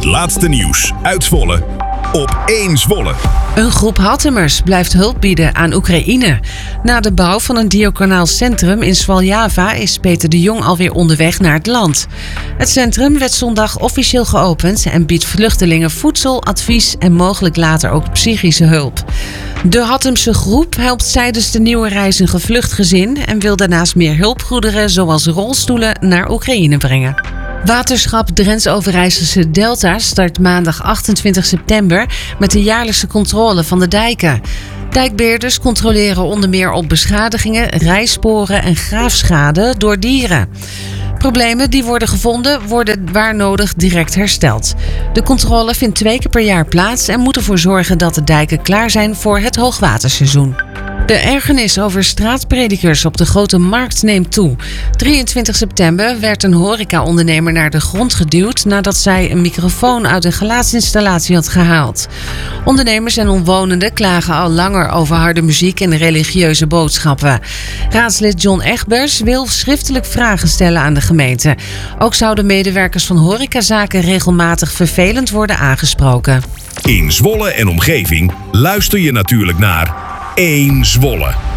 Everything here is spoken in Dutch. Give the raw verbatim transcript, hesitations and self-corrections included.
laatste nieuws uit Zwolle op één Zwolle. Een groep Hattemers blijft hulp bieden aan Oekraïne. Na de bouw van een diaconaal centrum in Svaljava is Peter de Jong alweer onderweg naar het land. Het centrum werd zondag officieel geopend en biedt vluchtelingen voedsel, advies en mogelijk later ook psychische hulp. De Hattemse groep helpt tijdens de nieuwe reis een gevlucht gezin en wil daarnaast meer hulpgoederen zoals rolstoelen naar Oekraïne brengen. Waterschap Drents-Overijsselse Delta start maandag achtentwintig september met de jaarlijkse controle van de dijken. Dijkbeheerders controleren onder meer op beschadigingen, rijsporen en graafschade door dieren. Problemen die worden gevonden worden waar nodig direct hersteld. De controle vindt twee keer per jaar plaats en moet ervoor zorgen dat de dijken klaar zijn voor het hoogwaterseizoen. De ergernis over straatpredikers op de Grote Markt neemt toe. drieëntwintig september werd een horecaondernemer naar de grond geduwd nadat zij een microfoon uit een geluidsinstallatie had gehaald. Ondernemers en omwonenden klagen al langer over harde muziek en religieuze boodschappen. Raadslid John Egbers wil schriftelijk vragen stellen aan de gemeente. Ook zouden medewerkers van horecazaken regelmatig vervelend worden aangesproken. In Zwolle en omgeving luister je natuurlijk naar één Zwolle.